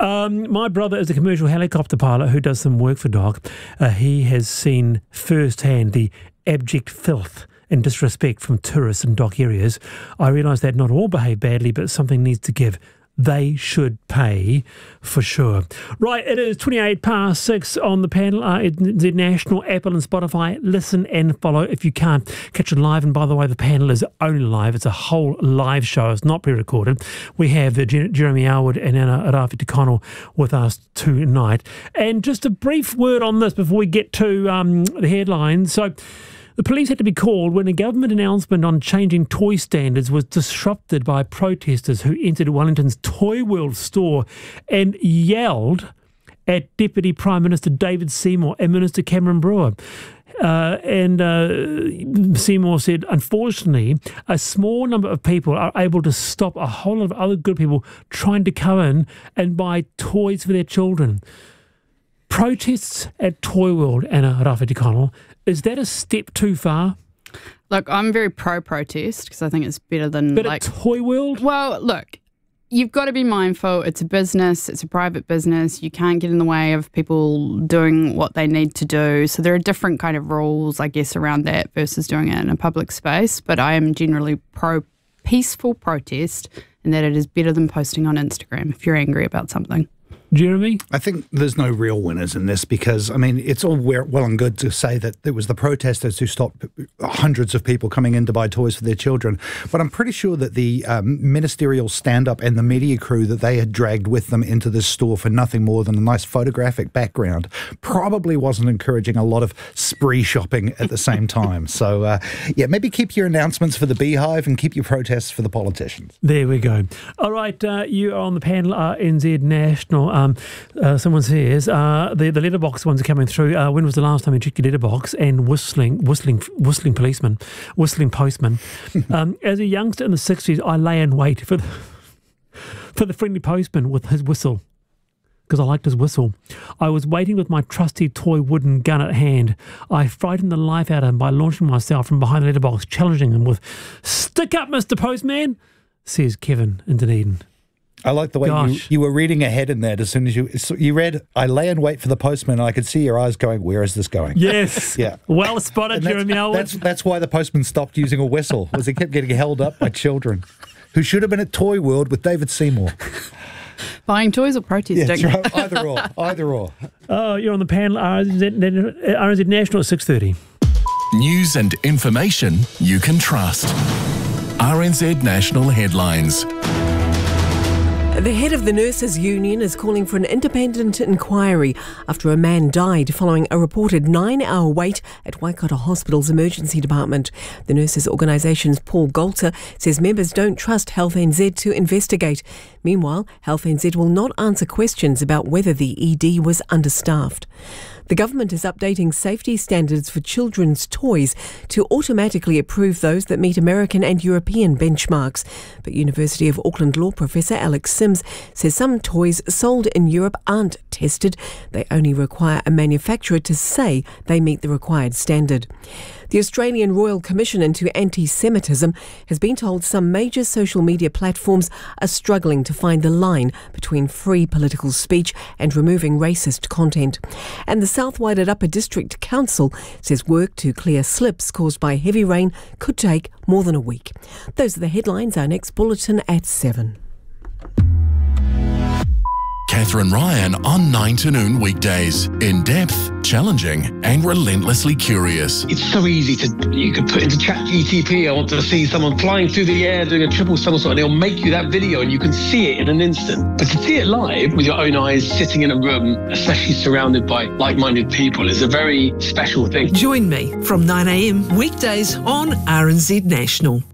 My brother is a commercial helicopter pilot who does some work for DOC. He has seen firsthand the abject filth and disrespect from tourists in DOC areas. I realise that not all behave badly, but something needs to give. They should pay for sure. Right, it is 6:28 on the panel. The National, Apple and Spotify. Listen and follow if you can't catch it live. And by the way, the panel is only live. It's a whole live show. It's not pre-recorded. We have Jeremy Arwood and Anna Arafiti-Connell with us tonight. And just a brief word on this before we get to the headlines. So, the police had to be called when a government announcement on changing toy standards was disrupted by protesters who entered Wellington's Toy World store and yelled at Deputy Prime Minister David Seymour and Minister Cameron Brewer. Seymour said, unfortunately, a small number of people are able to stop a whole lot of other good people trying to come in and buy toys for their children. Protests at Toy World, Anna Arafiti-Connell, is that a step too far? Look, I'm very pro-protest because I think it's better than... But at Toy World? Well, look, you've got to be mindful. It's a business. It's a private business. You can't get in the way of people doing what they need to do. So there are different kind of rules, I guess, around that versus doing it in a public space. But I am generally pro-peaceful protest and that it is better than posting on Instagram if you're angry about something. Jeremy? I think there's no real winners in this because, I mean, it's all well and good to say that it was the protesters who stopped hundreds of people coming in to buy toys for their children. But I'm pretty sure that the ministerial stand-up and the media crew that they had dragged with them into this store for nothing more than a nice photographic background probably wasn't encouraging a lot of spree shopping at the same time. So, yeah, maybe keep your announcements for the beehive and keep your protests for the politicians. There we go. All right, you are on the panel, NZ National. Someone says the letterbox ones are coming through. When was the last time you checked your letterbox? And whistling postman. As a youngster in the 60s, I lay in wait for the friendly postman with his whistle because I liked his whistle. I was waiting with my trusty toy wooden gun at hand. I frightened the life out of him by launching myself from behind the letterbox, challenging him with, "Stick up, Mr. Postman," says Kevin in Dunedin. I like the way you were reading ahead in that as soon as you read, I lay and wait for the postman, and I could see your eyes going, where is this going? Yes. Yeah. Well spotted, Jeremy Elwood. That's why the postman stopped using a whistle, was he kept getting held up by children who should have been at Toy World with David Seymour. Buying toys or protesting? Yeah, that's right. Either or. Oh, you're on the panel, RNZ National at 6:30. News and information you can trust. RNZ National Headlines. The head of the Nurses Union is calling for an independent inquiry after a man died following a reported 9-hour wait at Waikato Hospital's emergency department. The nurses' organisation's Paul Golter says members don't trust Health NZ to investigate. Meanwhile, Health NZ will not answer questions about whether the ED was understaffed. The government is updating safety standards for children's toys to automatically approve those that meet American and European benchmarks. But University of Auckland law professor Alex Sims says some toys sold in Europe aren't tested. They only require a manufacturer to say they meet the required standard. The Australian Royal Commission into Anti-Semitism has been told some major social media platforms are struggling to find the line between free political speech and removing racist content. And the South Waiata Upper District Council says work to clear slips caused by heavy rain could take more than a week. Those are the headlines. Our next bulletin at 7. Catherine Ryan on 9 to noon weekdays. In depth, challenging and relentlessly curious. It's so easy you could put into ChatGPT, I want to see someone flying through the air doing a triple somersault, and it'll make you that video and you can see it in an instant. But to see it live with your own eyes, sitting in a room, especially surrounded by like-minded people, is a very special thing. Join me from 9 a.m. weekdays on RNZ National.